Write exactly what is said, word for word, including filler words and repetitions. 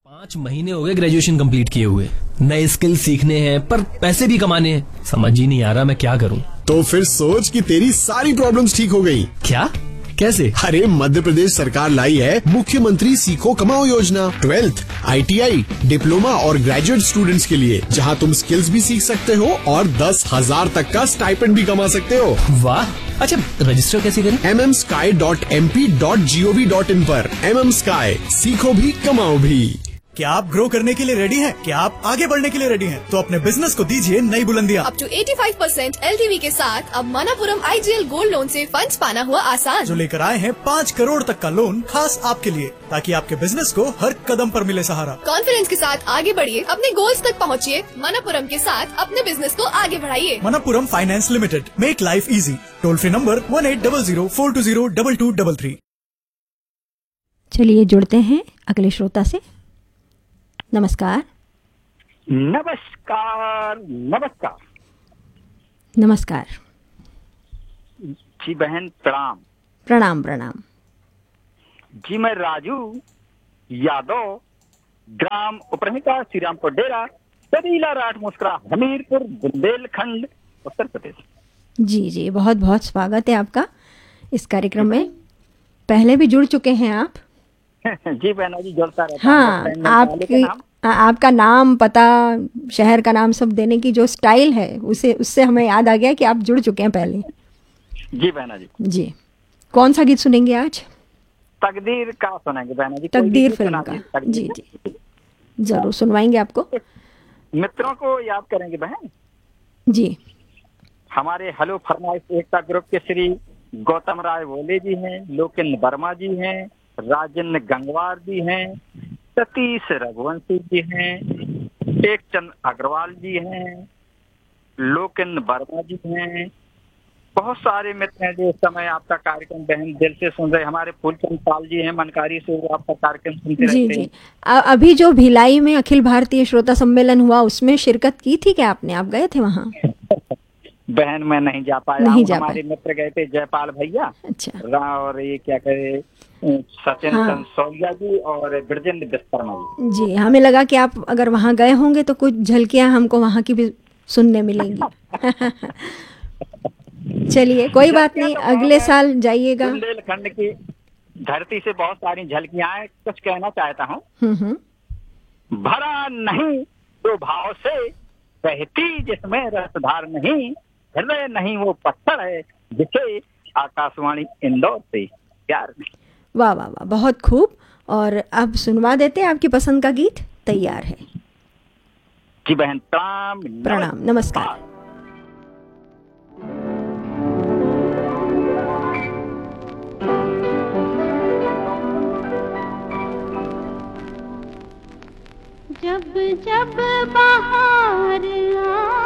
पाँच महीने हो गए ग्रेजुएशन कंप्लीट किए हुए, नए स्किल सीखने हैं पर पैसे भी कमाने हैं। समझ ही नहीं आ रहा मैं क्या करूं। तो फिर सोच कि तेरी सारी प्रॉब्लम्स ठीक हो गई। क्या? कैसे? अरे मध्य प्रदेश सरकार लाई है मुख्यमंत्री सीखो कमाओ योजना। Twelfth, I T I, diploma और ग्रेजुएट स्टूडेंट्स के लिए, जहां तुम स्किल्स भी सीख सकते हो और दस हजार तक का स्टाइपेंड भी कमा सकते हो। वाह! अच्छा, रजिस्टर कैसे करें? M M sky dot M P dot G O V dot in पर। एम एम स्काई, सीखो भी कमाओ भी। क्या आप ग्रो करने के लिए रेडी हैं? क्या आप आगे बढ़ने के लिए रेडी हैं? तो अपने बिजनेस को दीजिए नई बुलंदियां। अप टू पचासी परसेंट एल टी वी के साथ अब मनापुरम आई जी एल गोल्ड लोन से फंड्स पाना हुआ आसान। जो लेकर आए हैं पाँच करोड़ तक का लोन खास आपके लिए, ताकि आपके बिजनेस को हर कदम पर मिले सहारा। कॉन्फिडेंस के साथ आगे बढ़िए, अपने गोल्स तक पहुँचिए। मनापुरम के साथ अपने बिजनेस को आगे बढ़ाइए। Manappuram finance limited, make life easy. Toll free number one eight double zero four to zero double two double three. चलिए जुड़ते हैं अगले श्रोता से। नमस्कार। नमस्कार नमस्कार नमस्कार जी बहन, प्रणाम। प्रणाम प्रणाम। जी मैं राजू यादव, ग्राम उपरहिका, श्रीरामपुर डेरा, सदीला राठ मुस्कुरा, हमीरपुर, बुंदेलखंड, उत्तर प्रदेश। जी जी, बहुत बहुत स्वागत है आपका इस कार्यक्रम में। पहले भी जुड़ चुके हैं आप। जी बहना जी, जुड़ता रहता हाँ, आपकी आपका नाम, पता, शहर का नाम सब देने की जो स्टाइल है, उसे उससे हमें याद आ गया कि आप जुड़ चुके हैं पहले। जी बहना जी। जी, कौन सा गीत सुनेंगे आज? तकदीर का सुनेंगे बहना जी। तकदीर फिल्म का। जी जी, जरूर सुनवाएंगे आपको। मित्रों को याद करेंगे बहन जी। हमारे हेलो फरमाइश एकता ग्रुप के श्री गौतम राय बोले जी हैं, लोकेन वर्मा जी हैं, राजेंद्र गंगवार जी हैं, सतीश रघुवंशी जी हैं, टेकचंद अग्रवाल जी हैं, लोकेन वर्मा जी हैं। बहुत सारे मित्र हैं जो इस समय आपका कार्यक्रम बहन दिल से सुन रहे। हमारे फूलचंद पाल जी हैं मनकारी से, वो आपका कार्यक्रम सुनते जी रहते जी। हैं। अभी जो भिलाई में अखिल भारतीय श्रोता सम्मेलन हुआ, उसमें शिरकत की थी क्या आपने? आप गए थे वहाँ? बहन मैं नहीं जा पाया। नहीं जा हमारे मित्र गए थे, जयपाल भैया। अच्छा। और ये क्या कहे, सचिन हाँ। कंसौलिया जी और ब्रजेंद्र विश्वकर्मा जी। जी, हमें लगा कि आप अगर वहाँ गए होंगे तो कुछ झलकियाँ हमको वहाँ की भी सुनने मिलेंगी। चलिए, कोई बात नहीं, अगले साल जाइएगा। बुंदेलखंड की धरती से बहुत सारी झलकियां हैं। कुछ कहना चाहता हूँ। भरा नहीं तो भाव से बहती जिसमें रसधार नहीं, हृदय नहीं वो पत्थर है जिसे आकाशवाणी इंदौर से प्यार नहीं। वाह वाह वाह, बहुत खूब। और अब सुनवा देते हैं आपकी पसंद का गीत। तैयार है? जी बहन, प्रणाम प्रणाम, नमस्कार। जब जब बाहर आ